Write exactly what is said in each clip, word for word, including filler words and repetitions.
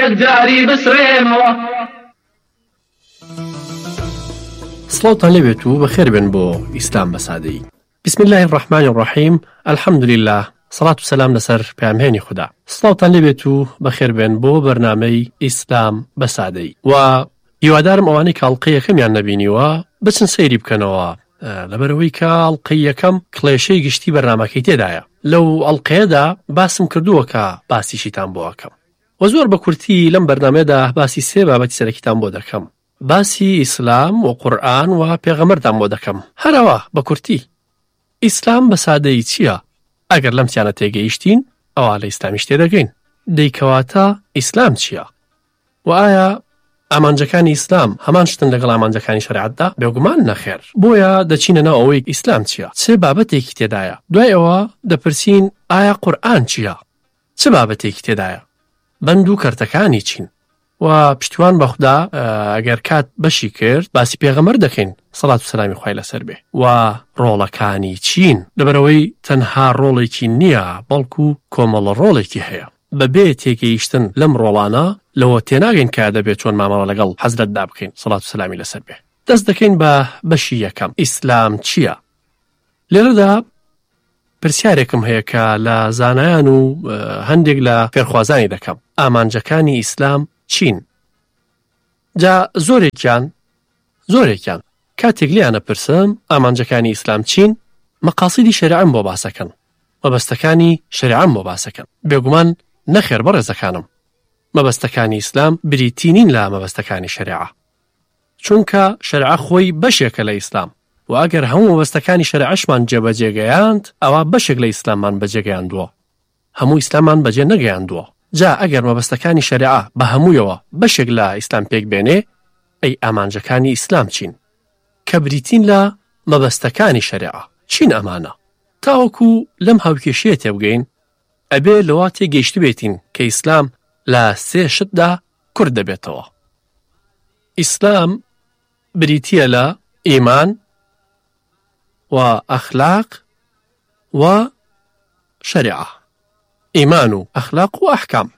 یەکجاری بسڕێمەوە. سڵاوتان لێبێت و بەخێر بن بۆ ئیسلام بەسادەیی. بسم الله الرحمن الرحیم. الحمد لله، سەڵات و سەلام لەسەر پێامهێنی خوددا. سڵاوتان لێبێت و بەخێر بن بۆ بەرنامەی ئیسلام بەسادەیی. و هیوادارم ئەوانەی کە ئەڵقەی یەکەمیان نەبینیوە بچن سەیری بکەنەوە، لەبەرەوەی کە ئەڵقەی یەکەم کڵێشەی گشتی بەرنامەکەی تێدایە. لەو ئەڵقەیەدا باسم کردووە کە باسیشیتان بۆ ئەکەم و زۆر بە کورتی لەم بەرنامەیەدا باسی سێ بابەتی سەرەکیتان بۆ دەکەم. باسی ئیسلام و قورئان و پێغەمبەرتان بۆ دەکەم. هەروە بە کورتی ئیسلام بەسادەیی چییە؟ ئەگەر لەم چیانە تێگەیشتین ئەوە لە ئیسلامیش تێدەگەین. دەیکەواتە ئیسلام چییە؟ و ئایا ئامانجەکانی ئیسلام هەمان شتن لەگەڵ ئامانجەکانی شەریعەتدا؟ بێگومان نەخێر. بۆیە دەچینە ناو ئەوەی ئیسلام چییە؟ چه بابەتێکی تێدایە؟ دوای ئەوە دەپرسین ئایا قورئان چییە؟ چه بابەتێکی تێدایە؟ بەند و کەرتەکانی چین؟ و پشتیوان بەخدا ئەگەر کات بەشی کرد باسی پێغەمبەر دەکەین سەڵات و سەلامی خوای لەسەر بێ. و ڕۆڵەکانی چین لەبەرەوەی تەنها ڕۆڵێکی نییە بەڵکو کۆمەڵە ڕۆڵێکی هەیە. بەبێ تێگەیشتن لەم ڕۆڵانە لەوە تێناگەین کە دەبێت چۆن مامەڵە لەگەڵ حەزرەتدا بکەین سەڵات و سەلامی لەسەر بێ. دەست دەکەین بە بەشی یەکەم، ئیسلام چییە؟ لێرەدا پرسیارێکم هەیە کە لە زانایان و هەندێک لە فێرخوازانی دەکەم. ئامانجەکانی ئیسلام چین؟ جا زۆرێکیان زۆرێکیان کاتێک لیانە پرسم ئامانجەکانی ئیسلام چین، مەقاصیدی شەریعەم بۆ باسەکەن، مەبەستەکانی شەریعەم بۆ باسەکەن. بێگومان نەخێر بەڕێزەکانم، مەبەستەکانی ئیسلام بریتینین لە مەبەستەکانی شەریعە، چونکە شەریعە خۆی بەشێکە لە ئیسلام و ئەگەر هەموو مەبەستەکانی شەریعەشمان جێبەجێگەیاند ئەوە بەشێک لە ئیسلاممان بەجێگەیاندووە، هەموو ئیسلاممان بەجێ نەگەیاندووە. جا ئەگەر مەبەستەکانی شەریعە بە هەموویەوە بەشێک لە ئیسلام پێک بێنێ، ئەی ئامانجەکانی ئیسلام چین کە بریتین لە مەبەستەکانی شەریعە؟ چین ئەمانە؟ تاوەکو لەم هاوکێشیە تێبگەین ئەبێ لەوە تێگەیشت بێتین کە ئیسلام لە سێ شتدا کورد دەبێتەوە. ئیسلام بریتیە لە ئیمان و ئەخلاق و شەریعە. ئیمان و ئەخلاق و ئەحکام.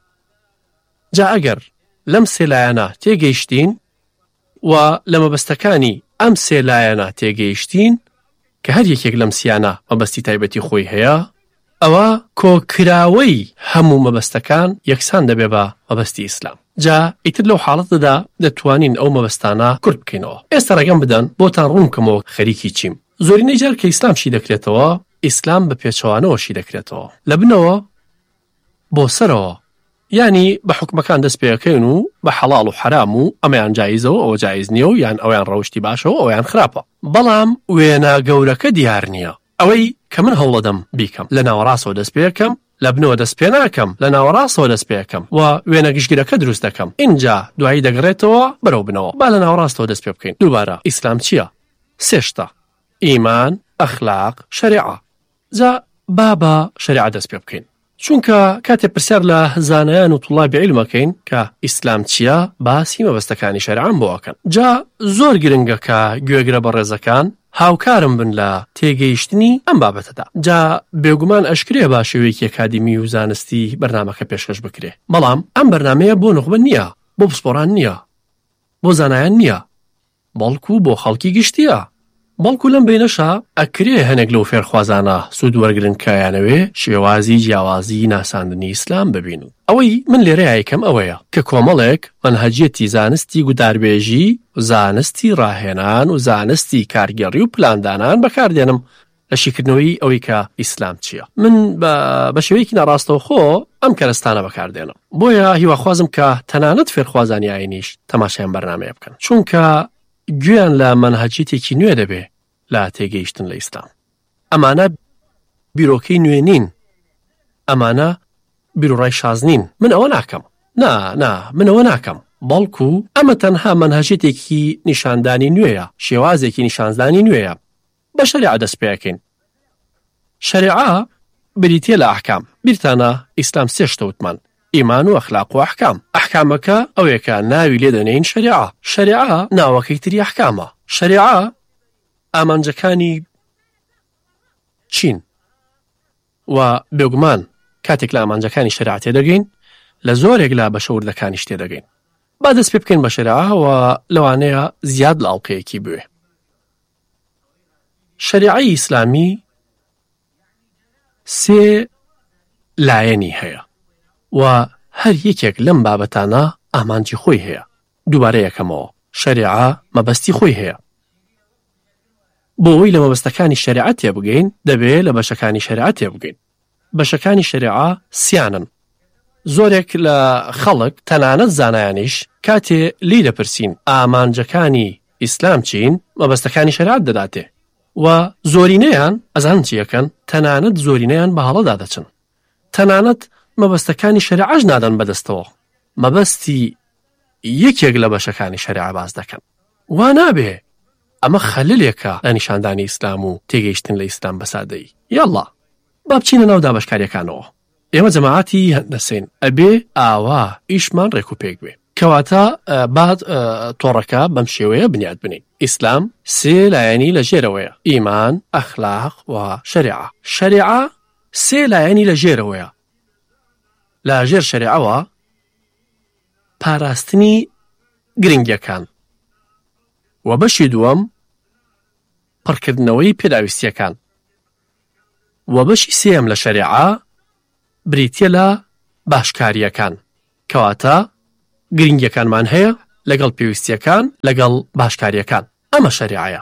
جا ئەگەر لەم سێ لایەنە تێگەیشتین و لە مەبەستەکانی ئەم سێ لایەنە تێگەیشتین کە هەر یەکێک لەم سیانە مەبەستی تایبەتی خۆی هەیە، ئەوە کۆکراوەی هەموو مەبەستەکان یەکسان دەبێ بە مەبەستی ئیسلام. جا ئیتر لەو حاڵەتەدا دەتوانین ئەو مەبەستانە کورد بکەینەوە. ئێستا ڕێگەم بدەن بۆتان ڕوون بکەمەوە خەریکی چیم. زۆرینەی جار کە ئیسلام شی دەکرێتەوە، ئیسلام بە پێچەوانەوە شی دەکرێتەوە، لە بنەوە بۆ سەرەوە، یعنی بە حکمەکان دەست پێەکەین و بە حەڵاڵ و حرام و ئەمەیان جایزەوە ئەوە جایز نییە و یان ئەویان ڕەوشتی باشەوە ئەویان خراپە. بەڵام وێنە گەورەکە دیار نییە، ئەوەی کە من هەوڵەدەم بیکەم لە ناوەڕاستەوە دەست پێەکەم، لە بنەوە دەست پێ ناکەم، لە ناوەڕاستەوە دەست پێەکەم و وێنە گشتگیرەکە دروست دەکەم، اینجا دوایی دەگڕێتەوە بەرەو بنەوە. با لە ناوەڕاستەوە دەست پێ بکەین. دووبارە ئیسلام چییە؟ سێ شتە: ئیمان، ئەخلاق، شەریعە. جا با بە شەریعە دەست پێ بکەین، چونکە کاتێ پرسیار لە زانایان و توڵابی عیلمەکەین کە ئیسلام چییە، باسی مەبەستەکانی شەریعەم بۆ ئەکەن. جا زۆر گرنگە کە گوێگرە بە ڕێزەکان هاوکارم بن لە تێگەیشتنی ئەم بابەتەدا. جا بێگومان ئەشکرێ با شێوەیەکی ئەکادمی و زانستی بەرنامەکە پێشکەش بکرێ، بەڵام ئەم بەرنامەیە بۆ نوخبە نییە، بۆ پسپۆران نییە، بۆ زانایان نییە، بەڵکو بۆ خەڵکی گشتیە. بەڵکو لەم بینەشە ئەکرێ هەنێک لەو فێرخوازانە سوود وەرگرن کایانەوێ شێوازی جیاوازی ناساندنی ئیسلام ببین. ئەوەی من لێرە یکەم ئەوەیە کە کۆمەڵێک منهەجیەتی زانستی گوداربێژی، زانستی ڕاهێنان و زانستی کارگەڕی و پلاندانان بەکاردێنم لە شیکردنەوەی ئەوەی کە ئیسلام چییە. من بە شێوەیەکی ناڕاستەوە خۆ ئەم کەرەستانە بەکاردێنم. بۆیە هیواخوازم کە تەنانەت فێرخوازانی ئاینیش تەماشایان بەرنامەیە بکەن، چونکە گوێیان لە منهەجیەتێکی نوێ دەبێ لە تێگەیشتن لە ئیسلام. ئەمانە بیرۆکەی نوێ نین، ئەمانە بیرۆڕای شاز نین. من ئەوە ناکەم، نا نا من ئەوە ناکەم، بەڵکو ئەمە تەنها منهەجیەتێکی نیشاندانی نوێیە، شێوازێکی نیشاندانی نوێیە. بە شەریعە دەست پێەکەین. شەریعە بریتیە لە ئەحکام. بیرتانە ئیسلام سێ شتە وتمان: ئیمان و ئەخلاق و ئەحکام. ئەحکامەکە ئەوەیە ناوی لێ دەنێین شەریعە. شەریعە ناوەکەی تری ئەحکامە. شەریعە ئامانجەکانی چین و بێگومان کاتێک لە ئامانجەکانی شەریعە تێدەگەین لە زۆرێک لە بەشە وردەکانی شتێ دەگەین. با دەست پێ بکەین بە شەریعە و لەوانەیە زیاد لە ئەڵقەیەکی بوێ. شەریعەی ئیسلامی سێ لایەنی هەیە و هەر یەکێک لەم بابەتانە ئامانجی خۆی هەیە. دووبارە یەکەمەوە، شەریعە مەبەستی خۆی هەیە. بۆ ئەوەی لە مەبەستەکانی شەریعە تێبگەین دەبێت لە بەشەکانی شەریعە تێبگەین. بەشەکانی شەریعە سیانن. زۆرێک لە خەڵک تەنانەت زانایانیش کاتێ لی دەپرسین ئامانجەکانی ئیسلام چین، مەبەستەکانی شەریعەت دەداتێ و زۆرینەیان ئەزان چیەکەن، تەنانەت زۆرینەیان بە هەڵەدا دەچن. تەنانەت مەبەستەکانی شەریعەش نادەن بەدەستەوە، مەبەستی یەکێک لە بەشەکانی شەریعە باز دەکەن. وا نابێ، ئەمە خەللێکە لە نیشاندانی ئیسلام و تێگەیشتن لە ئیسلام بەسادەیی. یاڵڵا با بچینە ناو دابەشکاریەکانەوە. ئێمە جەماعەتی هەندەسین، ئەبێ ئاوا ئیشمان ڕێک و پێک بێ، کەواتە بعد تۆڕەکە بەم شێوەیە بنیاد بنین. ئیسلام سێ لایەنی لە ژێرەوەیە: ئیمان، ئەخلاق و شەریعە. شەریعە سێ لایەنی لە ژێرەوەیە. لە ژێر شەریعەوە پاراستنی گرنگیەکان و بەشی دووەم پڕکردنەوەی پێداویستیەکان و بەشی سێم لە شەریعە بریتیە لە باشکاریەکان، کەواتە گرنگیەکانمان هەیە لەگەڵ پێویستیەکان لەگەڵ باشکاریەکان. ئەمە شەریعەیە.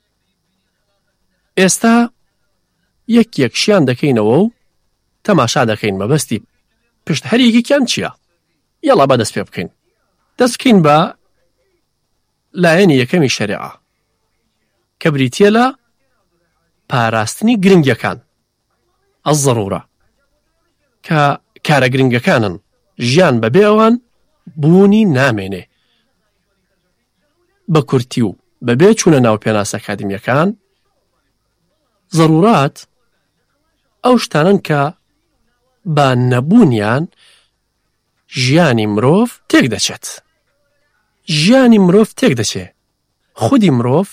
ئێستا یەک یەکشیان دەکەینەوە و تەماشا دەکەین مەبەستی پشت هەریەکێکیان چییە. یەڵا با دەست پێ بکەین. دەست بکەین بە لایەنی یەکەمی شەریعە کە بریتیە لە پاراستنی گرنگیەکان، ئەزەڕورە، کە کارە گرنگەکانن، ژیان بەبێ ئەوان بوونی نامێنێ. بە کورتی و بەبێ چوونە ناو پێناسە ئەکادمیەکان، زەڕورات ئەو شتانن کە با نەبوونیان ژیانی مرۆڤ تێک دەچێت. ژیانی مرۆڤ تێک دەچێت. خودی مرۆڤ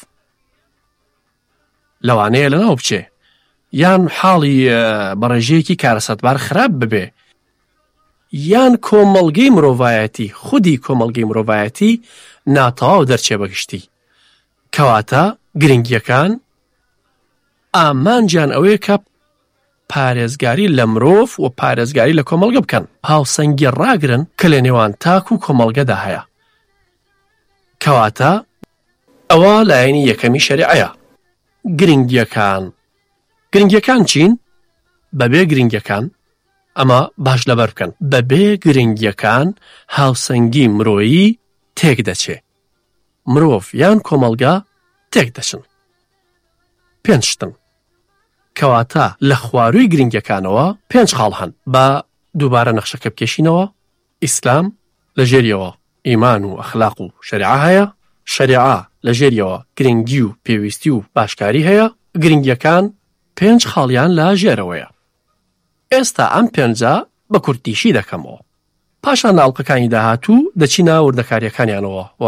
لەوانەیە لەناو بچێ، یان حاڵی بەڕێژەیەکی کارەسەتبار خراپ ببێ، یان کۆمەڵگەی مرۆڤایەتی، خودی کۆمەڵگەی مرۆڤایەتی ناتەواو دەرچێ بەگشتی. کەواتە گرنگیەکان ئامانجیان ئەوەیە کە پارێزگاری لە مرۆڤ و پارێزگاری لە کۆمەڵگە بکەن، هاوسەنگی ڕاگرن کە لە نێوان تاک و کۆمەڵگەدا هەیە. کەواتە ئەوە لایەنی یەکەمی شەریعەیە. گرنگیەکان گرنگیەکان چین؟ بەبێ گرنگیەکان، ئەمە باش لەبەر بکەن، بەبێ گرنگیەکان هاوسەنگی مرۆیی تێک دەچێ، مرۆڤ یان کۆمەڵگە تێک دەچن. پێنج شتن. کەواتە لە خواروی گرنگیەکانەوە پێنج خاڵ هەن. بە دووبارە نەخشەکە بکێشینەوە. ئیسلام لە ژێریەوە ئیمان و ئەخلاق و شەریعە هەیە. شەریعە لە ژێریەوە گرنگی و پێویستی و باشکاری هەیە. گرنگیەکان پێنج خاڵیان لە ژێرەوەیە. ئێستا ئەم پێنجە بە کورتیشی دەکەمەوە، پاشان ناڵقەکانی داهاتوو دەچینە وردەکاریەکانیانەوە و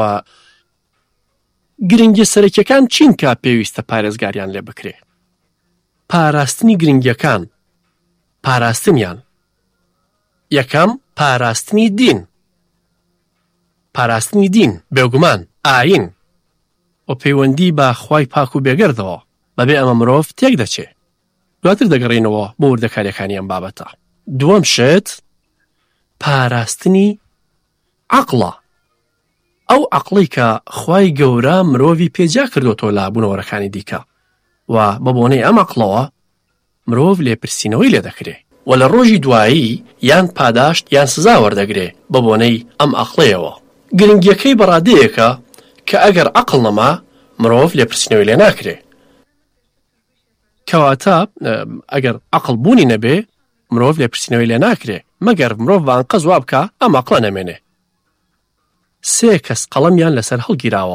گرنگی سەرەکیەکان چین کە پێویستە پارێزگاریان لێ بکرێ. پاراستنی گرنگیەکان، پاراستنیان. یەکەم، پاراستنی دین. پاراستنی دین، بێگومان ئاین و پەیوەندی بە خوای پاک و بێگەردەوە، بەبێ ئەمە مرۆڤ تێک دەچێ. دواتر دەگەڕێنەوە بۆ وردەکاریەکانی ئەم بابەتە. دووەم شت پاراستنی عەقڵە. ئەو عەقڵی کە خوای گەورە مرۆڤی پێجا کردوتەوە لە بوونەوەرەکانی دیکە و بە بۆنەی ئەم عەقڵەوە مرۆڤ لێپرسینەوەی لێ دەکرێ و لە ڕۆژی دوایی یان پاداشت یان سزا وەردەگرێ بە بۆنەی ئەم عەقڵەیەوە. گرنگیەکەی بەڕادەیەکە کە ئەگەر عەقڵ نەما مرۆڤ لێپرسینەوەی لێ ناکرێ. کەواتە ئەگەر عەقڵ بوونی نەبێ مرۆڤ لێپرسینەوەی لێ ناکرێ مەگەر مرۆڤ بانقە زوا بکە ئەم عەقڵە نەمێنێ. سێ کەس قەڵەمیان لەسەر هەڵگیراوە،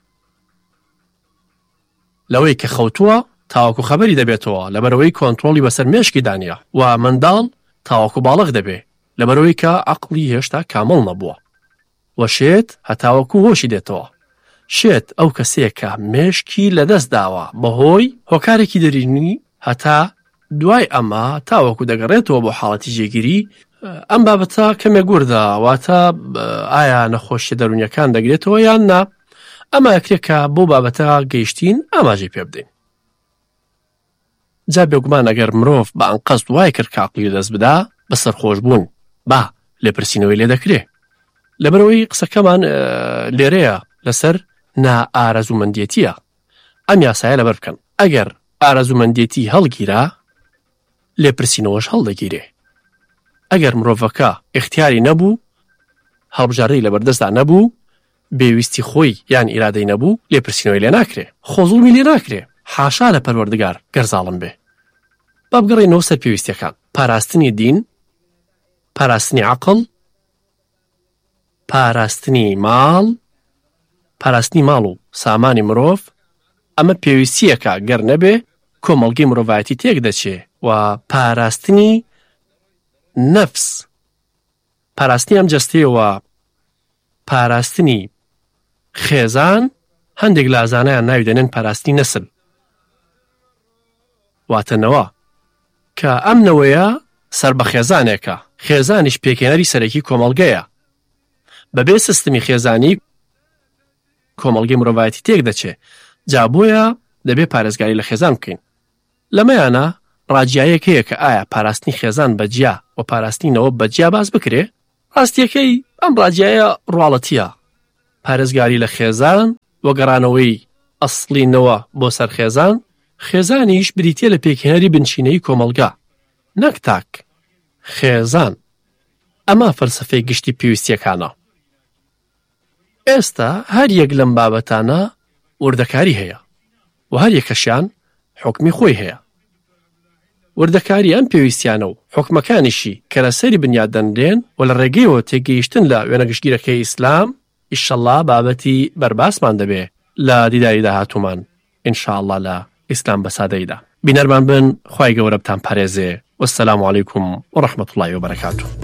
لەوەی کە خەوتووە تاوەکو خەبەری دەبێتەوە لەبەرەوەی کۆنتڕۆڵی بەسەر مێشکی دانیە و منداڵ تاوەکو باڵغ دەبێ لەبەرەوەی کە عەقڵی هێشتا کامەڵ نەبووە و شێت هەتاوەکو هۆشی دێتەوە. شێت ئەو کەسەیە کە مێشکی لەدەست داوە بەهۆی هۆکارێکی دەرینی، هەتا دوای ئەمە تاوەکو دەگەڕێتەوە بۆ حاڵەتی جێگیری ئەم بابەتە کەمێک گووردە، واتە ئایا نەخۆشیە دەرونیەکان دەگرێتەوە یان نا. ئەمە یەکرێک کە بۆ بابەتە گەیشتین ئاماژەی پێ بدەین. جا بێگومان ئەگەر مرۆڤ بە ئەنقەست وای کرد کە عەقڵی دەست بدا بە سەرخۆش بوون با لێپرسینەوەی لێ دەکرێت. لەبەرەوەی قسەکەمان لێرەیە لەسەر نائارەزوومەندیەتیە. ئەم یاسایە لەبەر بکەن، ئەگەر ئارەزوومەندیەتی هەڵگیرا لێپرسینەوەش هەڵدەگیرێ. ئەگەر مرۆڤەکە اختیاری نەبوو، هەڵبژاردەی لەبەردەستدا نەبوو، بێویستی خۆی یان ئیرادەی نەبوو، لێپرسینەوەی لێ ناکرێ، خۆزوڵمی لێ ناکرێ. حاشا لە پەروەردگار گەرزاڵم بێ. با بگەڕێنەوە سەر پێویستیەکان: پاراستنی دین، پاراستنی عەقڵ، پاراستنی ماڵ، پاراستنی ماڵ و سامانی مرۆڤ. ئەمە پێویستیەکە، گەر نەبێ کۆمەڵگەی مرۆڤایەتی تێک دەچێ. و پاراستنی نەفس، پاراستنی ئەم جەستەیەوە پاراستنی خێزان، هەندێک لە ئازانەیان ناوی دەنێن پاراستنی نەسل، واتەنەوە کە ئەم نەوەیە سەر بە خێزانێکە، خێزانیش پێکێنەری سەرەکی کۆمەڵگەیە. بەبێ سیستمی خێزانی کۆمەڵگەی مرۆڤایەتی تێک دەچێ. جا بۆیە دەبێ پارێزگاری لە خێزان بکەین. لەمەیانە ڕاجیایەک هەیە کە ئایا پاراستنی خێزان بەجیا و پاراستنینەوە بەجیا باز بکرێ؟ ڕاستیەکەی ئەم ڕاجیایە ڕواڵەتیە. پارێزگاری لە خێزان وەگەڕانەوەی ئەسڵینەوە بۆ سەر خێزان، خێزانیش بریتیە لە پێکهێنەری بنشینەی کۆمەڵگا، نەک تاک خێزان. ئەمە فەلسەفەی گشتی پێویستیەکانە. ئێستا هەر یەک لەم بابەتانە وردەکاری هەیە و هەر یەکەشیان حکمی خۆی هەیە. وردەکاری ئەم پێویستیانە و حکمەکانیشی کە لەسەری بنیاد دەنرێن و لە ڕێگەیەوە تێگەیشتن لە وێنەگشتگیرەکەی ئیسلام، ئیشەڵڵا بابەتی بەرباسمان دەبێ لە دیداری داهاتوومان ئینشاءڵڵا لە ئیسلام بەسادەیدا. بینەرمان بن، خوای گەورە بتان پارێزێ. وەسسەلامو عەلەیکوم وەڕەحمەتوڵڵاهی وبەرەکاتوه.